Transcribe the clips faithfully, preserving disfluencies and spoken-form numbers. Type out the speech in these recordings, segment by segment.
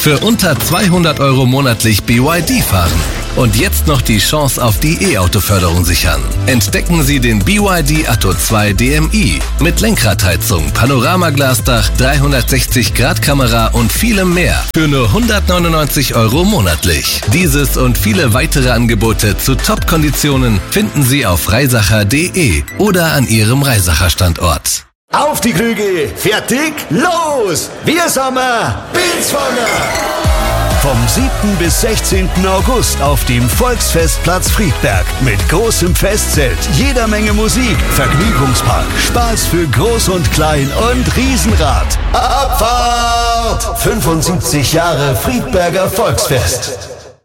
Für unter zweihundert Euro monatlich B Y D fahren. Und jetzt noch die Chance auf die E-Auto-Förderung sichern. Entdecken Sie den B Y D Atto zwei D M I mit Lenkradheizung, Panoramaglasdach, dreihundertsechzig Grad Kamera und vielem mehr für nur hundertneunundneunzig Euro monatlich. Dieses und viele weitere Angebote zu Top-Konditionen finden Sie auf reisacher punkt de oder an Ihrem Reisacher-Standort. Auf die Krüge, fertig, los! Wir sind Bilswanger! Vom siebten bis sechzehnten August auf dem Volksfestplatz Friedberg mit großem Festzelt, jeder Menge Musik, Vergnügungspark, Spaß für Groß und Klein und Riesenrad. Abfahrt! fünfundsiebzig Jahre Friedberger Volksfest.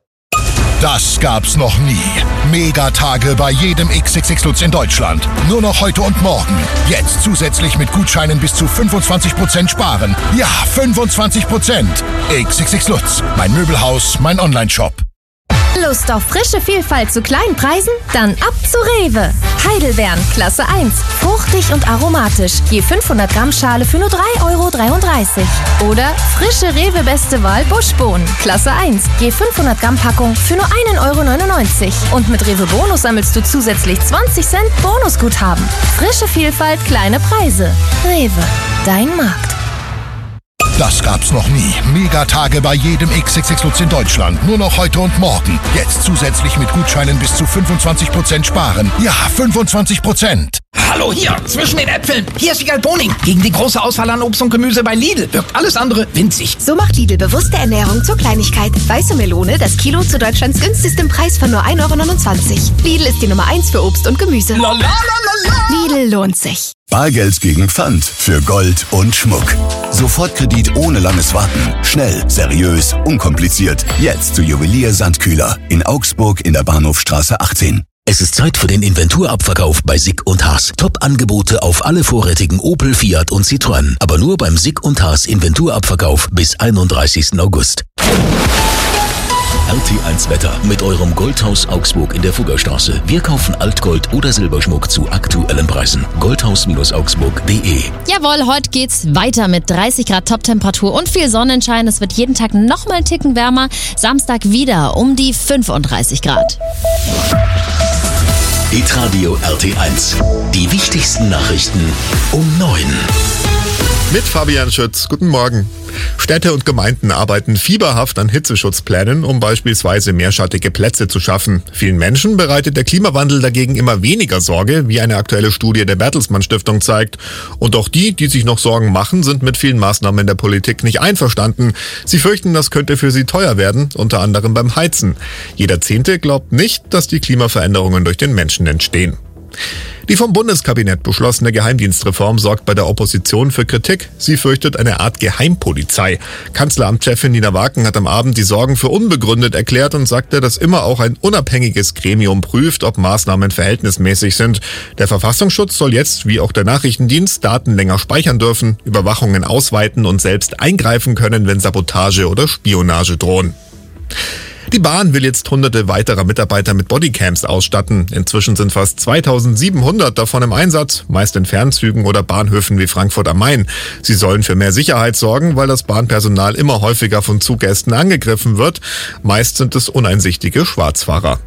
Das gab's noch nie. Megatage bei jedem X X X Lutz in Deutschland. Nur noch heute und morgen. Jetzt zusätzlich mit Gutscheinen bis zu fünfundzwanzig Prozent sparen. Ja, fünfundzwanzig Prozent. X X X Lutz. Mein Möbelhaus, mein Online-Shop. Lust auf frische Vielfalt zu kleinen Preisen? Dann ab zu Rewe. Heidelbeeren, Klasse eins. Fruchtig und aromatisch. Je fünfhundert Gramm Schale für nur drei Euro dreiunddreißig. Oder frische Rewe Beste Wahl Buschbohnen, Klasse eins. Je fünfhundert Gramm Packung für nur ein Euro neunundneunzig. Und mit Rewe Bonus sammelst du zusätzlich zwanzig Cent Bonusguthaben. Frische Vielfalt, kleine Preise. Rewe, dein Markt. Das gab's noch nie. Megatage bei jedem X X X Lutz in Deutschland. Nur noch heute und morgen. Jetzt zusätzlich mit Gutscheinen bis zu fünfundzwanzig Prozent sparen. Ja, fünfundzwanzig Prozent. Hallo, hier, zwischen den Äpfeln. Hier ist Wiegald Boning. Gegen die große Auswahl an Obst und Gemüse bei Lidl wirkt alles andere winzig. So macht Lidl bewusste Ernährung zur Kleinigkeit. Weiße Melone, das Kilo zu Deutschlands günstigstem Preis von nur ein Euro neunundzwanzig. Lidl ist die Nummer eins für Obst und Gemüse. Lidl lohnt sich. Bargeld gegen Pfand für Gold und Schmuck. Sofortkredit ohne langes Warten. Schnell, seriös, unkompliziert. Jetzt zu Juwelier Sandkühler in Augsburg in der Bahnhofstraße achtzehn. Es ist Zeit für den Inventurabverkauf bei Sick und Haas. Top-Angebote auf alle vorrätigen Opel, Fiat und Citroën. Aber nur beim Sick und Haas Inventurabverkauf bis einunddreißigsten August. R T eins Wetter mit eurem Goldhaus Augsburg in der Fuggerstraße. Wir kaufen Altgold oder Silberschmuck zu aktuellen Preisen. goldhaus Augsburg punkt de. Jawohl, heute geht's weiter mit dreißig Grad Toptemperatur und viel Sonnenschein. Es wird jeden Tag noch mal einen Ticken wärmer. Samstag wieder um die fünfunddreißig Grad. Hitradio R T eins. Die wichtigsten Nachrichten um neun. Mit Fabian Schütz. Guten Morgen. Städte und Gemeinden arbeiten fieberhaft an Hitzeschutzplänen, um beispielsweise mehrschattige Plätze zu schaffen. Vielen Menschen bereitet der Klimawandel dagegen immer weniger Sorge, wie eine aktuelle Studie der Bertelsmann Stiftung zeigt. Und auch die, die sich noch Sorgen machen, sind mit vielen Maßnahmen der Politik nicht einverstanden. Sie fürchten, das könnte für sie teuer werden, unter anderem beim Heizen. Jeder Zehnte glaubt nicht, dass die Klimaveränderungen durch den Menschen entstehen. Die vom Bundeskabinett beschlossene Geheimdienstreform sorgt bei der Opposition für Kritik. Sie fürchtet eine Art Geheimpolizei. Kanzleramtschefin Nina Waken hat am Abend die Sorgen für unbegründet erklärt und sagte, dass immer auch ein unabhängiges Gremium prüft, ob Maßnahmen verhältnismäßig sind. Der Verfassungsschutz soll jetzt, wie auch der Nachrichtendienst, Daten länger speichern dürfen, Überwachungen ausweiten und selbst eingreifen können, wenn Sabotage oder Spionage drohen. Die Bahn will jetzt hunderte weiterer Mitarbeiter mit Bodycams ausstatten. Inzwischen sind fast zweitausendsiebenhundert davon im Einsatz, meist in Fernzügen oder Bahnhöfen wie Frankfurt am Main. Sie sollen für mehr Sicherheit sorgen, weil das Bahnpersonal immer häufiger von Zuggästen angegriffen wird. Meist sind es uneinsichtige Schwarzfahrer.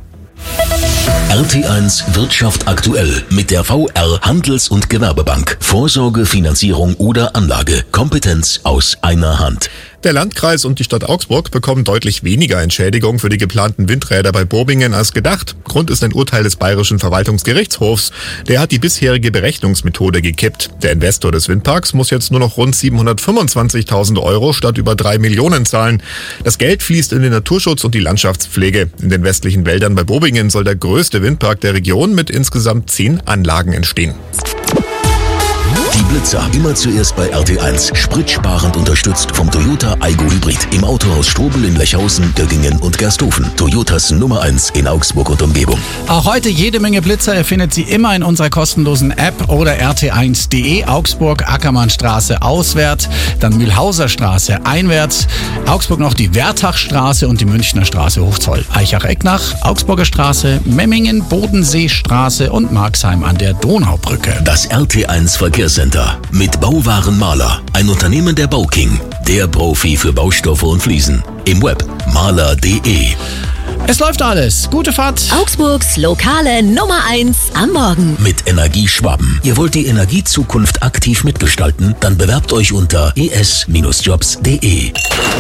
R T eins Wirtschaft aktuell mit der V R Handels- und Gewerbebank. Vorsorge, Finanzierung oder Anlage. Kompetenz aus einer Hand. Der Landkreis und die Stadt Augsburg bekommen deutlich weniger Entschädigung für die geplanten Windräder bei Bobingen als gedacht. Grund ist ein Urteil des Bayerischen Verwaltungsgerichtshofs. Der hat die bisherige Berechnungsmethode gekippt. Der Investor des Windparks muss jetzt nur noch rund siebenhundertfünfundzwanzigtausend Euro statt über drei Millionen zahlen. Das Geld fließt in den Naturschutz und die Landschaftspflege. In den westlichen Wäldern bei Bobingen soll der größte Windpark der Region mit insgesamt zehn Anlagen entstehen. Die Blitzer immer zuerst bei R T eins. Spritsparend unterstützt vom Toyota Aygo Hybrid. Im Autohaus Strobel in Lechhausen, Göggingen und Gersthofen. Toyotas Nummer eins in Augsburg und Umgebung. Auch heute jede Menge Blitzer. Ihr findet sie immer in unserer kostenlosen App oder R T eins punkt de. Augsburg, Ackermannstraße auswärts, dann Mühlhauser Straße einwärts. Augsburg noch die Wertachstraße und die Münchner Straße Hochzoll. Eichach-Ecknach, Augsburger Straße, Memmingen, Bodenseestraße und Marxheim an der Donaubrücke. Das R T eins Verkehrscenter weiter mit Bauwaren Mahler, ein Unternehmen der Bauking, der Profi für Baustoffe und Fliesen. Im Web mahler punkt de. Es läuft alles. Gute Fahrt. Augsburgs lokale Nummer eins am Morgen. Mit Energieschwaben. Ihr wollt die Energiezukunft aktiv mitgestalten? Dann bewerbt euch unter e s Bindestrich jobs punkt de.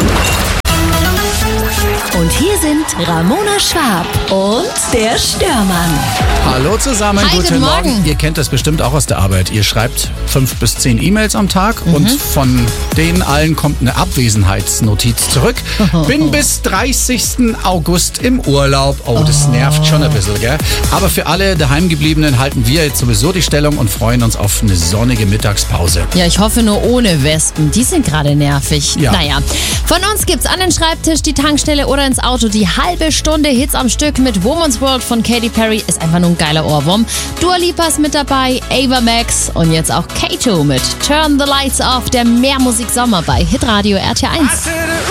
Und hier sind Ramona Schwab und der Störmann. Hallo zusammen, Hi, guten, guten Morgen. Morgen. Ihr kennt das bestimmt auch aus der Arbeit. Ihr schreibt fünf bis zehn E-Mails am Tag Mhm. und von denen allen kommt eine Abwesenheitsnotiz zurück. Bin bis dreißigsten August im Urlaub. Oh, das nervt schon ein bisschen, gell? Aber für alle Daheimgebliebenen halten wir jetzt sowieso die Stellung und freuen uns auf eine sonnige Mittagspause. Ja, ich hoffe nur ohne Wespen. Die sind gerade nervig. Ja. Naja, von uns gibt's an den Schreibtisch, die Tankstelle oder ins Auto die halbe Stunde Hits am Stück mit Woman's World von Katy Perry. Ist einfach nur ein geiler Ohrwurm. Dua Lipa ist mit dabei, Ava Max und jetzt auch Kato mit Turn the Lights Off, der Mehrmusik-Sommer bei Hitradio R T eins.